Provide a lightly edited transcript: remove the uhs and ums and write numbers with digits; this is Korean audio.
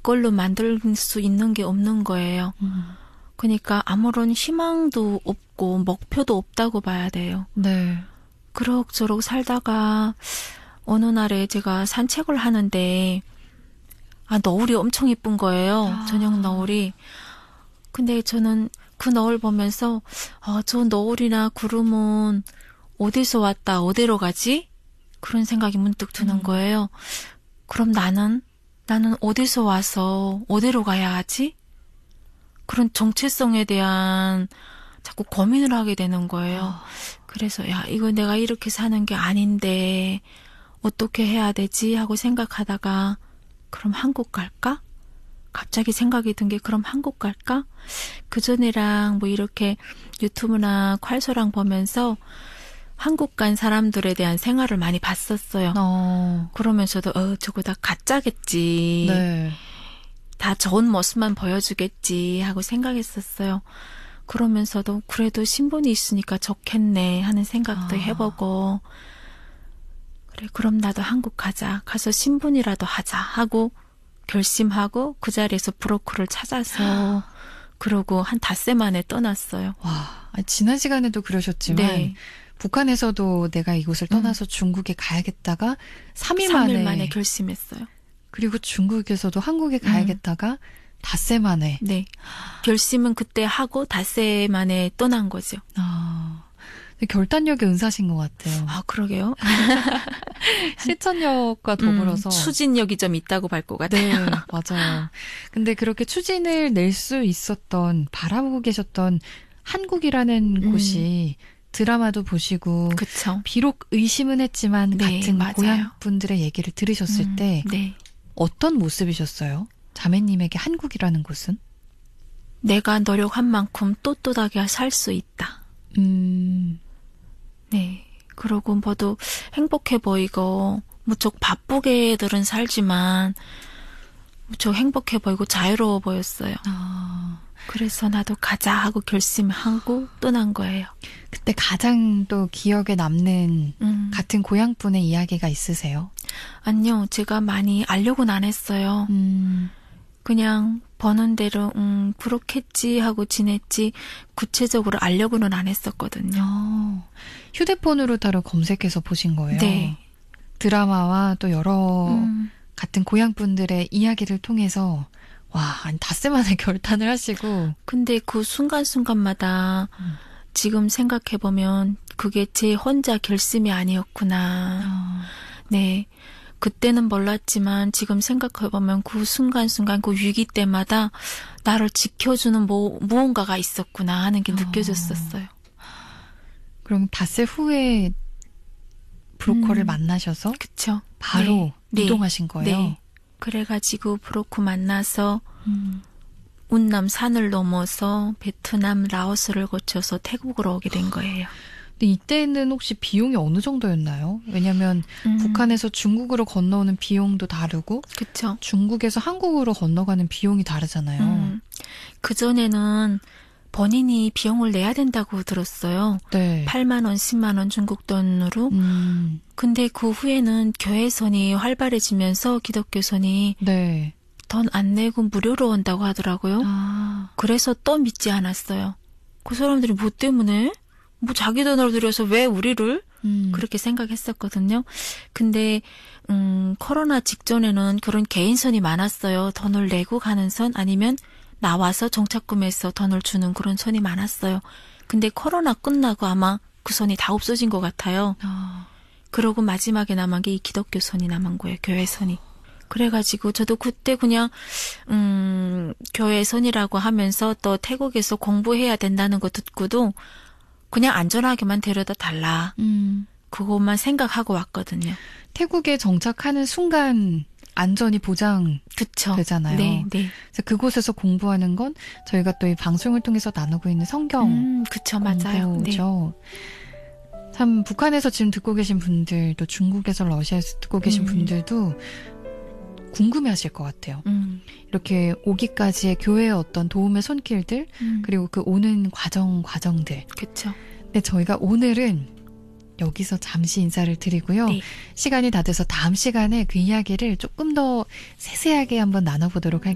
이걸로 만들 수 있는 게 없는 거예요. 그러니까 아무런 희망도 없고 목표도 없다고 봐야 돼요. 네. 그럭저럭 살다가 어느 날에 제가 산책을 하는데 너울이 엄청 예쁜 거예요. 저녁 너울이. 근데 저는 그 너울 보면서 저 너울이나 구름은 어디서 왔다 어디로 가지? 그런 생각이 문득 드는 거예요. 그럼 나는 어디서 와서 어디로 가야 하지? 그런 정체성에 대한 자꾸 고민을 하게 되는 거예요. 그래서 이거 내가 이렇게 사는 게 아닌데 어떻게 해야 되지? 하고 생각하다가 그럼 한국 갈까? 갑자기 생각이 든 게 그럼 한국 갈까? 그전에랑 뭐 이렇게 유튜브나 콸소랑 보면서 한국 간 사람들에 대한 생활을 많이 봤었어요. 그러면서도 저거 다 가짜겠지. 네. 다 좋은 모습만 보여주겠지 하고 생각했었어요. 그러면서도 그래도 신분이 있으니까 좋겠네 하는 생각도 해보고 그래 그럼 나도 한국 가자. 가서 신분이라도 하자 하고 결심하고 그 자리에서 브로커를 찾아서 그러고 한 닷새 만에 떠났어요. 와, 지난 시간에도 그러셨지만 네. 북한에서도 내가 이곳을 떠나서 중국에 가야겠다가 3일 3일 만에 결심했어요. 그리고 중국에서도 한국에 가야겠다가 닷새 만에. 네. 결심은 그때 하고 닷새 만에 떠난 거죠. 결단력이 은사신 것 같아요. 그러게요. 실천력과 더불어서. 추진력이 좀 있다고 볼 것 같아요. 네, 맞아요. 근데 그렇게 추진을 낼 수 있었던, 바라보고 계셨던 한국이라는 곳이 드라마도 보시고 그쵸. 비록 의심은 했지만 네, 같은 맞아요. 고향 분들의 얘기를 들으셨을 때 네. 어떤 모습이셨어요? 자매님에게 한국이라는 곳은? 내가 노력한 만큼 떳떳하게 살 수 있다. 네. 그러고 모두 행복해 보이고 무척 바쁘게들은 살지만 무척 행복해 보이고 자유로워 보였어요. 그래서 나도 가자 하고 결심하고 떠난 거예요. 그때 가장 또 기억에 남는 같은 고향분의 이야기가 있으세요? 아니요. 제가 많이 알려고는 안 했어요. 그냥 버는 대로 그렇겠지 하고 지냈지 구체적으로 알려고는 안 했었거든요. 휴대폰으로 따로 검색해서 보신 거예요? 네. 드라마와 또 여러 같은 고향분들의 이야기를 통해서 아니 닷새 만에 결단을 하시고. 근데 그 순간순간마다 지금 생각해보면 그게 제 혼자 결심이 아니었구나. 네. 그때는 몰랐지만 지금 생각해보면 그 순간순간 그 위기 때마다 나를 지켜주는 무언가가 있었구나 하는 게 느껴졌었어요. 그럼 닷새 후에 브로커를 만나셔서 그쵸. 바로 네. 이동하신 거예요? 네. 그래가지고 브로커 만나서 운남 산을 넘어서 베트남, 라오스를 거쳐서 태국으로 오게 된 거예요. 근데 이때는 혹시 비용이 어느 정도였나요? 왜냐하면 북한에서 중국으로 건너오는 비용도 다르고 그쵸. 중국에서 한국으로 건너가는 비용이 다르잖아요. 그전에는 본인이 비용을 내야 된다고 들었어요. 네. 8만 원, 10만 원 중국 돈으로. 근데 그 후에는 교회선이 활발해지면서 기독교선이 네. 돈 안 내고 무료로 온다고 하더라고요. 그래서 또 믿지 않았어요. 그 사람들이 뭐 때문에? 뭐 자기 돈으로 들여서 왜 우리를? 그렇게 생각했었거든요. 근데 코로나 직전에는 그런 개인선이 많았어요. 돈을 내고 가는 선 아니면 나와서 정착금에서 돈을 주는 그런 선이 많았어요. 근데 코로나 끝나고 아마 그 선이 다 없어진 것 같아요. 그러고 마지막에 남은 게 이 기독교 선이 남은 거예요. 교회 선이. 그래가지고 저도 그때 그냥 교회 선이라고 하면서 또 태국에서 공부해야 된다는 거 듣고도 그냥 안전하게만 데려다 달라. 그것만 생각하고 왔거든요. 태국에 정착하는 순간 안전이 보장되잖아요. 네, 네. 그래서 그곳에서 공부하는 건 저희가 또 이 방송을 통해서 나누고 있는 성경 그쵸, 맞아요. 공부죠. 네. 참 북한에서 지금 듣고 계신 분들, 또 중국에서 러시아에서 듣고 계신 분들도 궁금해하실 것 같아요. 이렇게 오기까지의 교회의 어떤 도움의 손길들, 그리고 그 오는 과정들. 그렇죠. 근데 저희가 오늘은 여기서 잠시 인사를 드리고요. 네. 시간이 다 돼서 다음 시간에 그 이야기를 조금 더 세세하게 한번 나눠보도록 할게요.